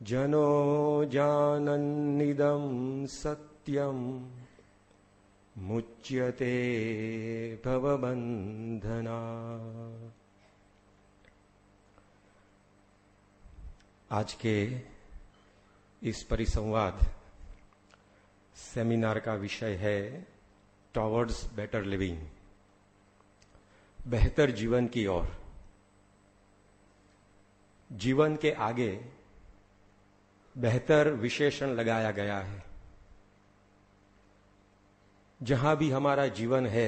जनो जानन्निदं सत्यं मुच्यते भवबंधना। आज के इस परिसंवाद सेमिनार का विषय है टॉवर्ड्स बेटर लिविंग, बेहतर जीवन की ओर। जीवन के आगे बेहतर विशेषण लगाया गया है। जहां भी हमारा जीवन है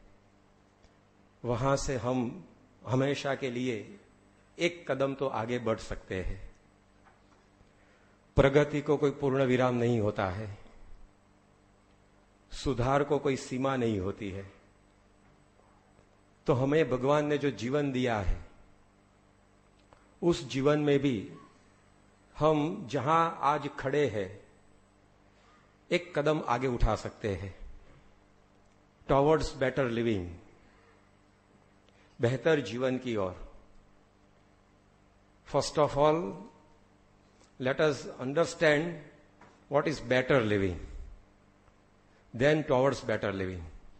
वहां से हम हमेशा के लिए एक कदम तो आगे बढ़ सकते हैं। प्रगति को कोई पूर्ण विराम नहीं होता है, सुधार को कोई सीमा नहीं होती है। तो हमें भगवान ने जो जीवन दिया है उस जीवन में भी हम जहां आज खड़े हैं एक कदम आगे उठा सकते हैं टॉवर्ड्स बेटर लिविंग, बेहतर जीवन की ओर। First of all let us understand what is better living, then towards better living.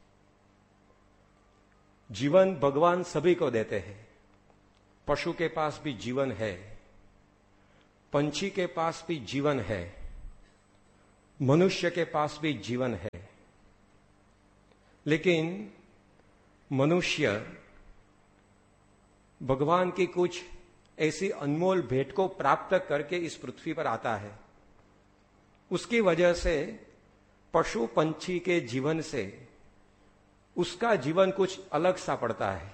जीवन भगवान सभी को देते हैं। पशु के पास भी जीवन है, पंछी के पास भी जीवन है, मनुष्य के पास भी जीवन है। लेकिन मनुष्य भगवान की कुछ ऐसी अनमोल भेंट को प्राप्त करके इस पृथ्वी पर आता है। उसकी वजह से पशु पंछी के जीवन से उसका जीवन कुछ अलग सा पड़ता है।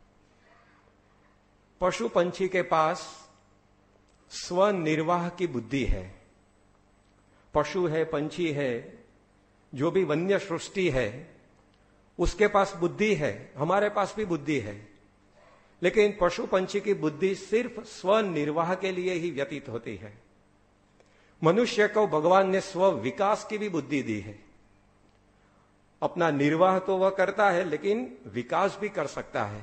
पशु पंछी के पास स्वनिर्वाह की बुद्धि है। पशु है, पंछी है, जो भी वन्य सृष्टि है उसके पास बुद्धि है, हमारे पास भी बुद्धि है। लेकिन पशु पंछी की बुद्धि सिर्फ स्वनिर्वाह के लिए ही व्यतीत होती है। मनुष्य को भगवान ने स्व विकास की भी बुद्धि दी है। अपना निर्वाह तो वह करता है लेकिन विकास भी कर सकता है।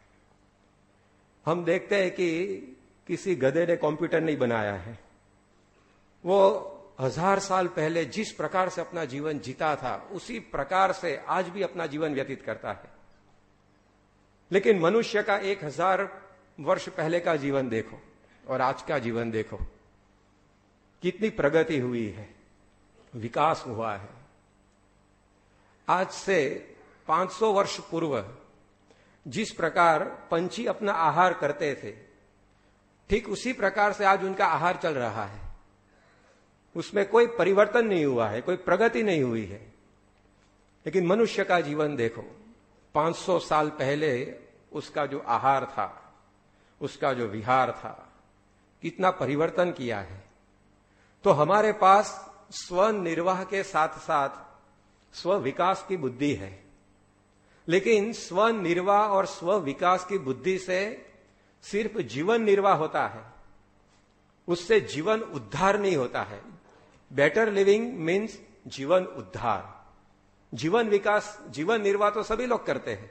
हम देखते हैं कि किसी गधे ने कंप्यूटर नहीं बनाया है। वो 1000 साल पहले जिस प्रकार से अपना जीवन जीता था उसी प्रकार से आज भी अपना जीवन व्यतीत करता है। लेकिन मनुष्य का 1000 वर्ष पहले का जीवन देखो और आज का जीवन देखो, कितनी प्रगति हुई है, विकास हुआ है। आज से 500 वर्ष पूर्व जिस प्रकार पंछी अपना आहार करते थे ठीक उसी प्रकार से आज उनका आहार चल रहा है। उसमें कोई परिवर्तन नहीं हुआ है, कोई प्रगति नहीं हुई है। लेकिन मनुष्य का जीवन देखो, 500 साल पहले उसका जो आहार था, उसका जो विहार था, कितना परिवर्तन किया है। तो हमारे पास स्वनिर्वाह के साथ साथ स्व विकास की बुद्धि है। लेकिन स्वनिर्वाह और स्व विकास की बुद्धि से सिर्फ जीवन निर्वाह होता है, उससे जीवन उद्धार नहीं होता है। बेटर लिविंग मीन्स जीवन उद्धार। जीवन विकास, जीवन निर्वाह तो सभी लोग करते हैं।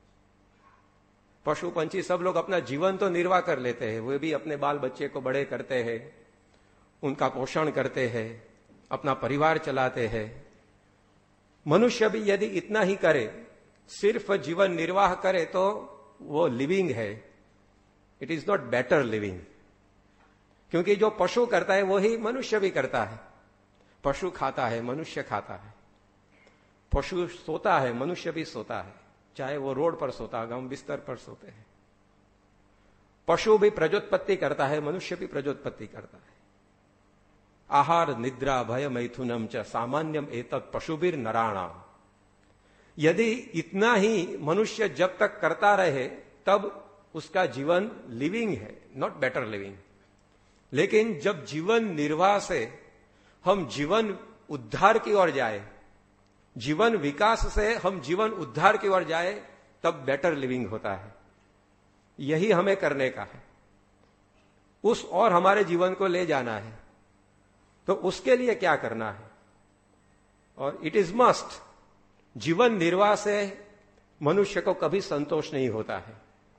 पशु पंछी सब लोग अपना जीवन तो निर्वाह कर लेते हैं, वे भी अपने बाल बच्चे को बड़े करते हैं, उनका पोषण करते हैं, अपना परिवार चलाते हैं। मनुष्य भी यदि इतना ही करे, सिर्फ जीवन निर्वाह करे, तो वो लिविंग है, it is not better living. क्योंकि जो पशु करता है वही मनुष्य भी करता है। पशु खाता है, मनुष्य खाता है। पशु सोता है, मनुष्य भी सोता है, चाहे वो रोड पर सोता है, हम बिस्तर पर सोते हैं। पशु भी प्रजोत्पत्ति करता है, मनुष्य भी प्रजोत्पत्ति करता है। आहार निद्रा भय मैथुनम च सामान्यम एतत् पशुभिर नराणाम। यदि इतना ही मनुष्य जब तक करता रहे तब उसका जीवन लिविंग है, नॉट बेटर लिविंग। लेकिन जब जीवन निर्वाह से हम जीवन उद्धार की ओर जाए, जीवन विकास से हम जीवन उद्धार की ओर जाए, तब बेटर लिविंग होता है। यही हमें करने का है, उस और हमारे जीवन को ले जाना है। तो उसके लिए क्या करना है? और इट इज मस्ट। जीवन निर्वाह से मनुष्य को कभी संतोष नहीं होता है।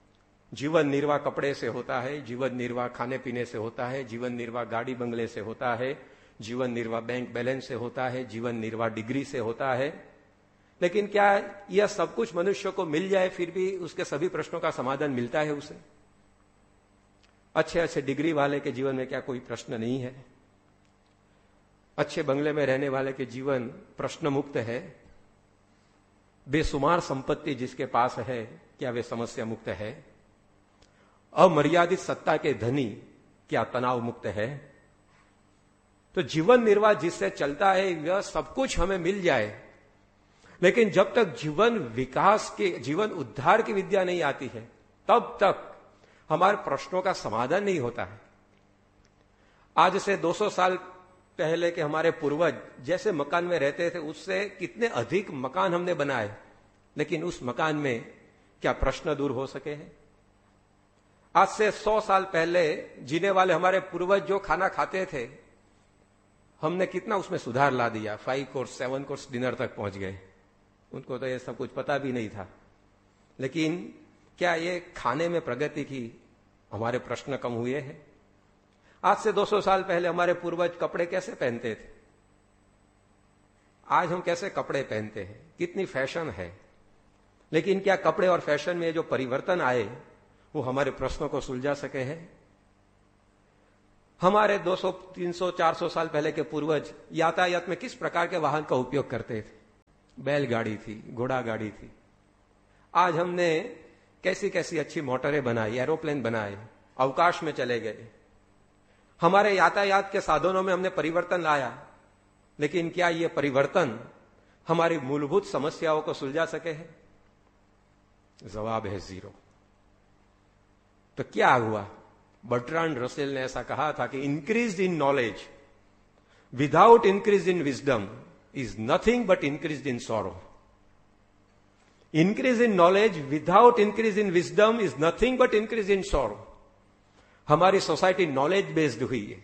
जीवन निर्वाह कपड़े से होता है, जीवन निर्वाह खाने पीने से होता है, जीवन निर्वाह गाड़ी बंगले से होता है, जीवन निर्वाह बैंक बैलेंस से होता है, जीवन निर्वाह डिग्री से होता है। लेकिन क्या यह सब कुछ मनुष्य को मिल जाए फिर भी उसके सभी प्रश्नों का समाधान मिलता है उसे? अच्छे अच्छे डिग्री वाले के जीवन में क्या कोई प्रश्न नहीं है? अच्छे बंगले में रहने वाले के जीवन प्रश्न मुक्त है? बेसुमार संपत्ति जिसके पास है, क्या वे समस्या मुक्त है? अमर्यादित सत्ता के धनी क्या तनाव मुक्त है? तो जीवन निर्वाह जिससे चलता है वह सब कुछ हमें मिल जाए, लेकिन जब तक जीवन विकास के, जीवन उद्धार की विद्या नहीं आती है, तब तक हमारे प्रश्नों का समाधान नहीं होता है। आज से 200 साल पहले के हमारे पूर्वज जैसे मकान में रहते थे उससे कितने अधिक मकान हमने बनाए, लेकिन उस मकान में क्या प्रश्न दूर हो सके हैं? आज से 100 साल पहले जीने वाले हमारे पूर्वज जो खाना खाते थे, हमने कितना उसमें सुधार ला दिया। 5 कोर्स 7 कोर्स डिनर तक पहुंच गए। उनको तो ये सब कुछ पता भी नहीं था, लेकिन क्या ये खाने में प्रगति की हमारे प्रश्न कम हुए हैं? आज से 200 साल पहले हमारे पूर्वज कपड़े कैसे पहनते थे, आज हम कैसे कपड़े पहनते हैं, कितनी फैशन है, लेकिन क्या कपड़े और फैशन में जो परिवर्तन आए वो हमारे प्रश्नों को सुलझा सके हैं? हमारे 200, 300, 400 साल पहले के पूर्वज यातायात में किस प्रकार के वाहन का उपयोग करते थे? बैलगाड़ी थी, घोड़ा गाड़ी थी। आज हमने कैसी कैसी अच्छी मोटरें बनाई, एरोप्लेन बनाए, अवकाश में चले गए। हमारे यातायात के साधनों में हमने परिवर्तन लाया, लेकिन क्या यह परिवर्तन हमारी मूलभूत समस्याओं को सुलझा सके हैं? जवाब है 0। तो क्या हुआ? बर्ट्रांड रसेल ने ऐसा कहा था कि increase in knowledge without increase in wisdom is nothing but increase in sorrow. Increase in knowledge without increase in wisdom is nothing but increase in sorrow. हमारी सोसाइटी नॉलेज बेस्ड हुई है,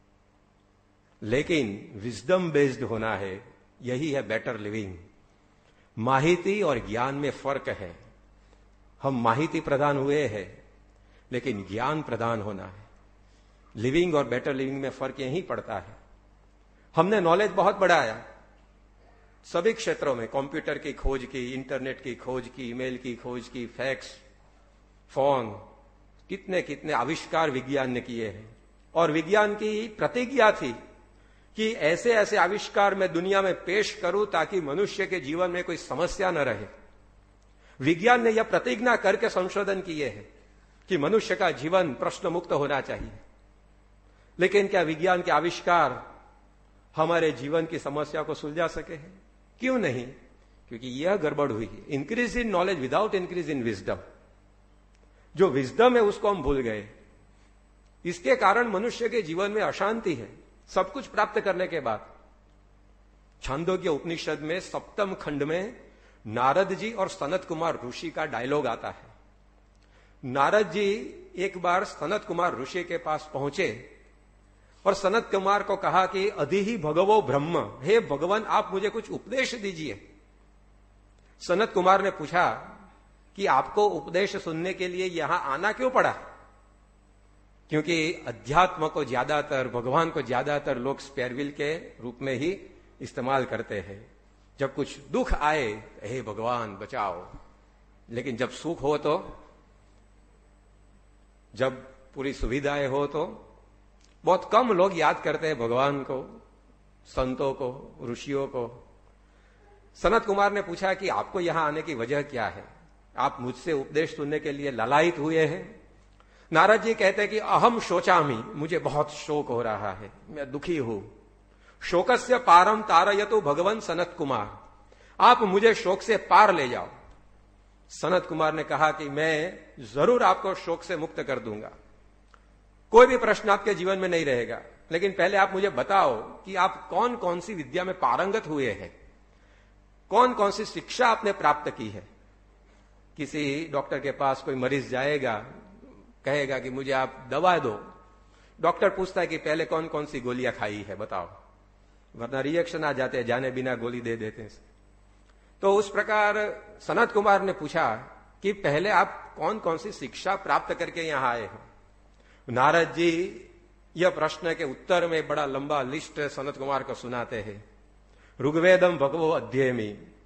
लेकिन wisdom based होना है, यही है better living. माहिती और ज्ञान में फर्क है। हम माहिती प्रदान हुए हैं, लेकिन ज्ञान प्रदान होना है। लिविंग और बेटर लिविंग में फर्क यही पड़ता है। हमने नॉलेज बहुत बढ़ाया सभी क्षेत्रों में, कंप्यूटर की खोज की, इंटरनेट की खोज की, ईमेल की खोज की, फैक्स, फोन, कितने कितने आविष्कार विज्ञान ने किए हैं। और विज्ञान की प्रतिज्ञा थी कि ऐसे ऐसे आविष्कार मैं दुनिया में पेश करूं ताकि मनुष्य के जीवन में कोई समस्या न रहे। विज्ञान ने यह प्रतिज्ञा करके संशोधन किए हैं कि मनुष्य का जीवन प्रश्न मुक्त होना चाहिए। लेकिन क्या विज्ञान के आविष्कार हमारे जीवन की समस्या को सुलझा सके हैं? क्यों नहीं? क्योंकि यह गड़बड़ हुई है। Increase in knowledge without increase in wisdom. जो विजडम है उसको हम भूल गए। इसके कारण मनुष्य के जीवन में अशांति है, सब कुछ प्राप्त करने के बाद। छांदोग्य उपनिषद में 7वें खंड में नारद जी और सनत कुमार ऋषि का डायलॉग आता है। नारद जी एक बार सनत कुमार ऋषि के पास पहुंचे और सनत कुमार को कहा कि अधिहि भगवो ब्रह्म, हे भगवान आप मुझे कुछ उपदेश दीजिए। सनत कुमार ने पूछा कि आपको उपदेश सुनने के लिए यहां आना क्यों पड़ा? क्योंकि अध्यात्म को ज्यादातर, भगवान को ज्यादातर लोग स्पेयरविल के रूप में ही इस्तेमाल करते हैं। जब कुछ दुख आए, हे भगवान बचाओ, लेकिन जब सुख हो तो, जब पूरी सुविधाएं हो तो बहुत कम लोग याद करते हैं भगवान को, संतों को, ऋषियों को। सनत कुमार ने पूछा कि आपको यहां आने की वजह क्या है? आप मुझसे उपदेश सुनने के लिए लालायित हुए हैं? नारद जी कहते हैं कि अहम शोचामि, मुझे बहुत शोक हो रहा है, मैं दुखी हूं। शोकस्य पारम तारयतु भगवान सनत कुमार, आप मुझे शोक से पार ले जाओ। सनत कुमार ने कहा कि मैं जरूर आपको शोक से मुक्त कर दूंगा, कोई भी प्रश्न आपके जीवन में नहीं रहेगा, लेकिन पहले आप मुझे बताओ कि आप कौन कौन सी विद्या में पारंगत हुए हैं, कौन कौन सी शिक्षा आपने प्राप्त की है। किसी डॉक्टर के पास कोई मरीज जाएगा, कहेगा कि मुझे आप दवा दो। डॉक्टर पूछता है कि पहले कौन कौन सी गोलियां खाई है बताओ, वरना रिएक्शन आ जाते हैं, जाने बिना गोली दे देते हैं। तो उस प्रकार सनत कुमार ने पूछा कि पहले आप कौन कौन सी शिक्षा प्राप्त करके यहां आए हो। नारद जी यह प्रश्न के उत्तर में बड़ा लंबा लिस्ट सनत कुमार को सुनाते हैं। ऋग्वेदम भगवो अध्ययमी,